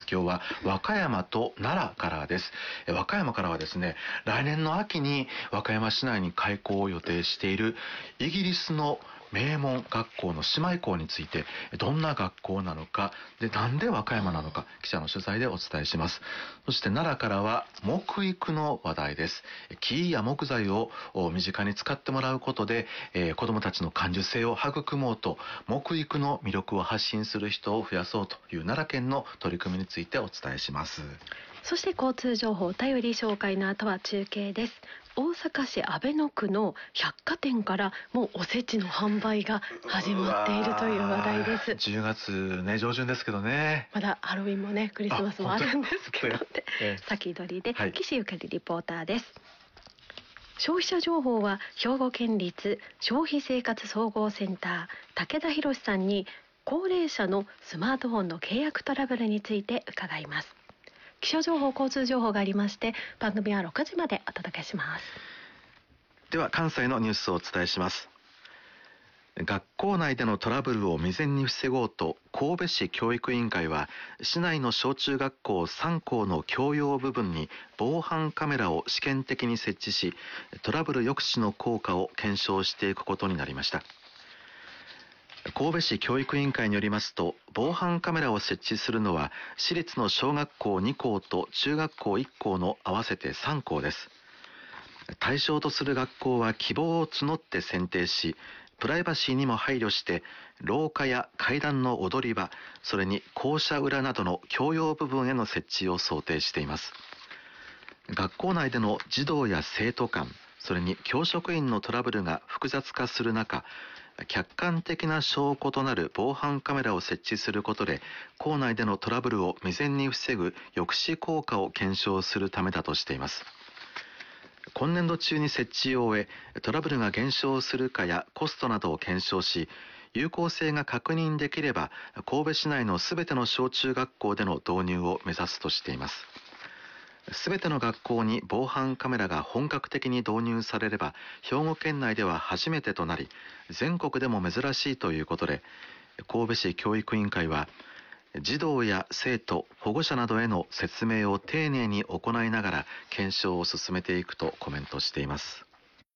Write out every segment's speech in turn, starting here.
今日は和歌山と奈良からです。和歌山からはですね、来年の秋に和歌山市内に開校を予定しているイギリスの名門学校の姉妹校について、どんな学校なのかで、なんで和歌山なのか、記者の取材でお伝えします。そして奈良からは木育の話題です。木や木材を身近に使ってもらうことで、子どもたちの感受性を育もうと、木育の魅力を発信する人を増やそうという奈良県の取り組みについてお伝えします。 そして交通情報お便り紹介の後は中継です。大阪市阿倍野区の百貨店からもうおせちの販売が始まっているという話題です。 10月ね、上旬ですけどね。 まだハロウィンもね、クリスマスもあるんですけどね、先取りで、岸ゆかりリポーターです。消費者情報は兵庫県立消費生活総合センター武田博さんに高齢者のスマートフォンの契約トラブルについて伺います。気象情報交通情報がありまして、番組は6時までお届けします。 では関西のニュースをお伝えします。学校内でのトラブルを未然に防ごうと、神戸市教育委員会は市内の小中学校3校の教養部分に防犯カメラを試験的に設置し、トラブル抑止の効果を検証していくことになりました。神戸市教育委員会によりますと、防犯カメラを設置するのは市立の小学校2校と中学校1校の合わせて3校です。対象とする学校は希望を募って選定し、プライバシーにも配慮して廊下や階段の踊り場、それに校舎裏などの教養部分への設置を想定しています。学校内での児童や生徒間、それに教職員のトラブルが複雑化する中、客観的な証拠となる防犯カメラを設置することで、校内でのトラブルを未然に防ぐ抑止効果を検証するためだとしています。今年度中に設置を終え、トラブルが減少するかやコストなどを検証し、有効性が確認できれば神戸市内のすべての小中学校での導入を目指すとしています。すべての学校に防犯カメラが本格的に導入されれば、兵庫県内では初めてとなり、全国でも珍しいということで、神戸市教育委員会は児童や生徒、保護者などへの説明を丁寧に行いながら検証を進めていくとコメントしています。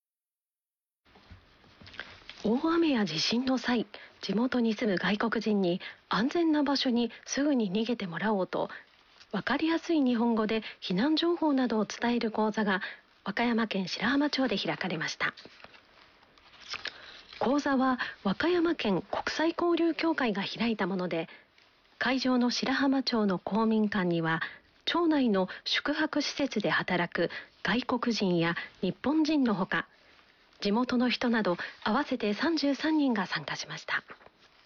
大雨や地震の際、地元に住む外国人に安全な場所にすぐに逃げてもらおうと、分かりやすい日本語で避難情報などを伝える講座が和歌山県白浜町で開かれました。講座は和歌山県国際交流協会が開いたもので、会場の白浜町の公民館には町内の宿泊施設で働く外国人や日本人のほか、地元の人など合わせて33人が参加しました。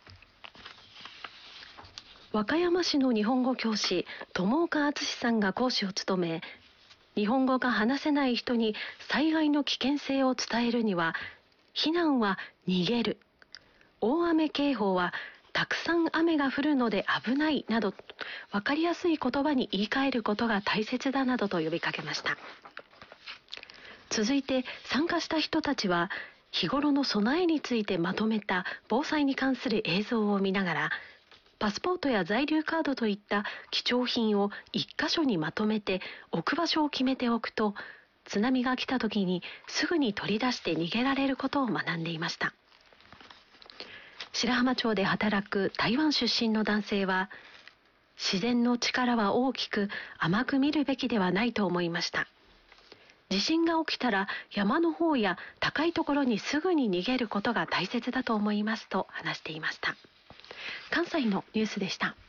和歌山市の日本語教師友岡敦さんが講師を務め、日本語が話せない人に災害の危険性を伝えるには、避難は逃げる、大雨警報はたくさん雨が降るので危ないなど、分かりやすい言葉に言い換えることが大切だなどと呼びかけました。続いて参加した人たちは、日頃の備えについてまとめた防災に関する映像を見ながら、パスポートや在留カードといった貴重品を一箇所にまとめて置く場所を決めておくと、津波が来た時にすぐに取り出して逃げられることを学んでいました。白浜町で働く台湾出身の男性は、自然の力は大きく甘く見るべきではないと思いました。地震が起きたら山の方や高いところにすぐに逃げることが大切だと思いますと話していました。関西のニュースでした。